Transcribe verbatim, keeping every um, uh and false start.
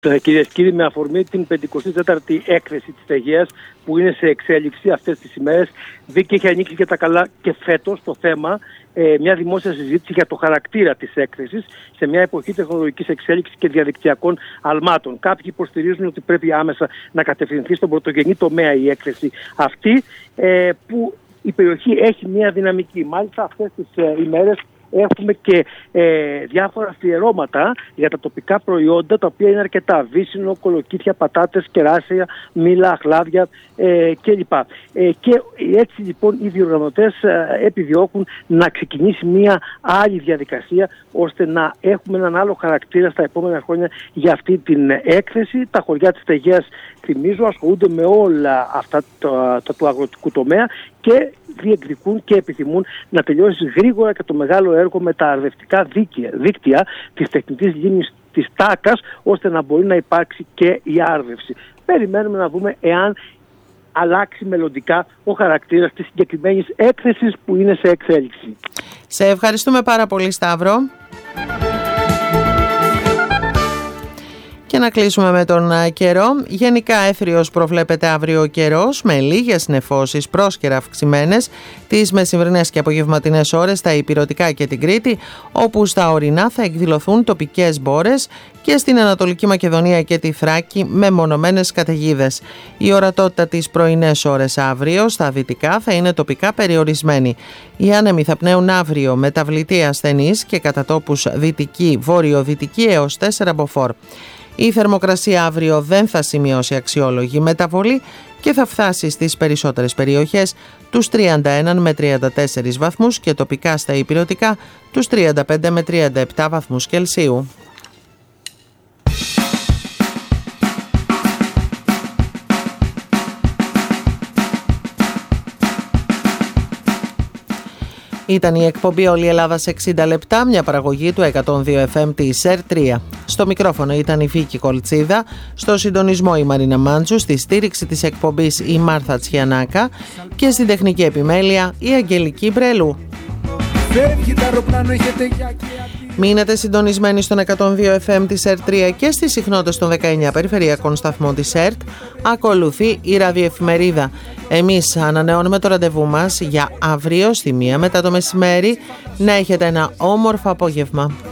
Κυρίες και κύριοι, με αφορμή την πενηκοστή τέταρτη έκθεση της ΤΕΓΕΑΣ που είναι σε εξέλιξη αυτές τις ημέρες, δίκαια έχει ανοίξει και τα καλά και φέτος το θέμα, ε, μια δημόσια συζήτηση για το χαρακτήρα της έκθεσης σε μια εποχή τεχνολογικής εξέλιξης και διαδικτυακών αλμάτων. Κάποιοι υποστηρίζουν ότι πρέπει άμεσα να κατευθυνθεί στον πρωτογενή τομέα η έκθεση αυτή, ε, που η περιοχή έχει μια δυναμική. Μάλιστα αυτές τις ε, ημέρες έχουμε και ε, διάφορα αφιερώματα για τα τοπικά προϊόντα, τα οποία είναι αρκετά. Βύσσινο, κολοκύθια, πατάτες, κεράσια, μήλα, αχλάδια ε, κλπ. Ε, και έτσι λοιπόν οι διοργανωτές ε, επιδιώκουν να ξεκινήσει μια άλλη διαδικασία, ώστε να έχουμε έναν άλλο χαρακτήρα στα επόμενα χρόνια για αυτή την έκθεση. Τα χωριά της ΤΕΓΕΑΣ, θυμίζω, ασχολούνται με όλα αυτά τα, τα του αγροτικού τομέα και διεκδικούν και επιθυμούν να τελειώσει γρήγορα και το μεγάλο έργο με τα αρδευτικά δίκτυα, δίκτυα της τεχνητής λίμνης της Τάκας, ώστε να μπορεί να υπάρξει και η άρδευση. Περιμένουμε να δούμε εάν αλλάξει μελλοντικά ο χαρακτήρας της συγκεκριμένης έκθεσης που είναι σε εξέλιξη. Σε ευχαριστούμε πάρα πολύ, Σταύρο. Και να κλείσουμε με τον καιρό. Γενικά έθριος προβλέπεται αύριο ο καιρός, με λίγες νεφώσεις πρόσκαιρα αυξημένες τις μεσημβρινές και απογευματινές ώρες στα ηπειρωτικά και την Κρήτη, όπου στα ορεινά θα εκδηλωθούν τοπικές μπόρες, και στην Ανατολική Μακεδονία και τη Θράκη με μονομένες καταιγίδες. Η ορατότητα τις πρωινές ώρες αύριο στα δυτικά θα είναι τοπικά περιορισμένη. Οι άνεμοι θα πνέουν αύριο μεταβλητή ασθενής και κατά τόπους δυτική, βόρειο-δυτική έως τέσσερα μποφόρ. Η θερμοκρασία αύριο δεν θα σημειώσει αξιόλογη μεταβολή και θα φτάσει στις περισσότερες περιοχές τους τριάντα ένα με τριάντα τέσσερις βαθμούς και τοπικά στα ηπειρωτικά τους τριάντα πέντε με τριάντα επτά βαθμούς Κελσίου. Ήταν η εκπομπή «Όλη η Ελλάδα σε εξήντα λεπτά», μια παραγωγή του εκατόν δύο εφ εμ της ΕΡ τρία. Στο μικρόφωνο ήταν η Βίκη Κολτσίδα, στο συντονισμό η Μαρίνα Μάντζου, στη στήριξη της εκπομπής η Μάρθα Τσιανάκα και στην τεχνική επιμέλεια η Αγγελική Μπρελού. Μείνετε συντονισμένοι στον εκατόν δύο εφ εμ της ΕΡ τρία και στις συχνότητες των δεκαεννιά περιφερειακών σταθμών της ΕΡΤ. Ακολουθεί η ραδιοεφημερίδα. Εμείς ανανεώνουμε το ραντεβού μας για αύριο στη μία μετά το μεσημέρι. Να έχετε ένα όμορφο απόγευμα.